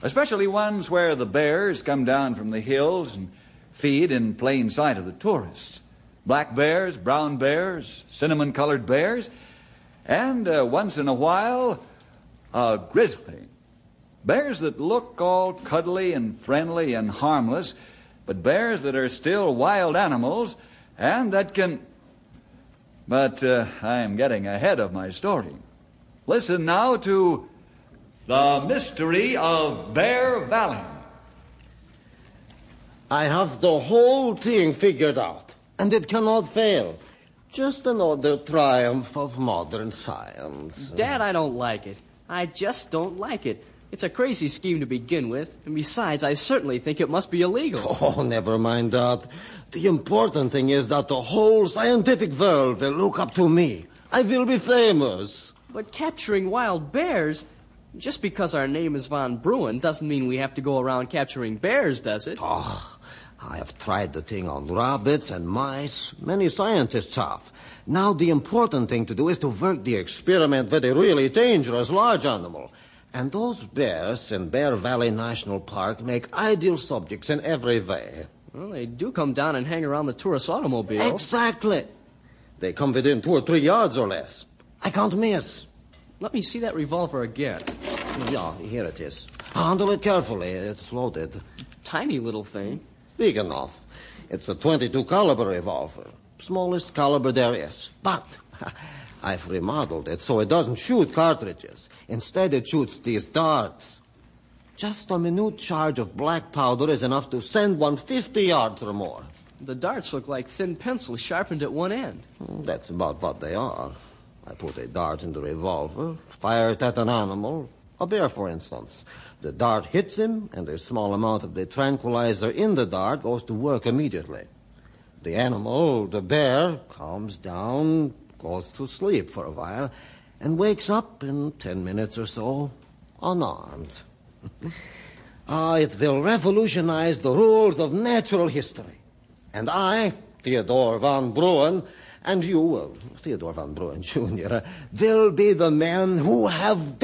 especially ones where the bears come down from the hills and feed in plain sight of the tourists. Black bears, brown bears, cinnamon-colored bears, and once in a while, a grizzly. Bears that look all cuddly and friendly and harmless, but bears that are still wild animals and that can... But I am getting ahead of my story. Listen now to The Mystery of Bear Valley. I have the whole thing figured out, and it cannot fail. Just another triumph of modern science. Dad, I don't like it. I just don't like it. It's a crazy scheme to begin with, and besides, I certainly think it must be illegal. Oh, never mind that. The important thing is that the whole scientific world will look up to me. I will be famous. But capturing wild bears, just because our name is Von Bruin, doesn't mean we have to go around capturing bears, does it? Oh, I have tried the thing on rabbits and mice. Many scientists have. Now the important thing to do is to work the experiment with a really dangerous large animal. And those bears in Bear Valley National Park make ideal subjects in every way. Well, they do come down and hang around the tourist automobile. Exactly. They come within 2 or 3 yards or less. I can't miss. Let me see that revolver again. Yeah, here it is. Handle it carefully. It's loaded. Tiny little thing. Big enough. It's a .22 caliber revolver. Smallest caliber there is. But I've remodeled it so it doesn't shoot cartridges. Instead, it shoots these darts. Just a minute charge of black powder is enough to send one 50 yards or more. The darts look like thin pencils sharpened at one end. That's about what they are. I put a dart in the revolver, fire it at an animal, a bear, for instance. The dart hits him, and a small amount of the tranquilizer in the dart goes to work immediately. The animal, the bear, calms down, goes to sleep for a while, and wakes up in 10 minutes or so, unarmed. It will revolutionize the rules of natural history. And I, Theodore Von Bruin, and you, Theodore Von Bruin Jr., will be the men who have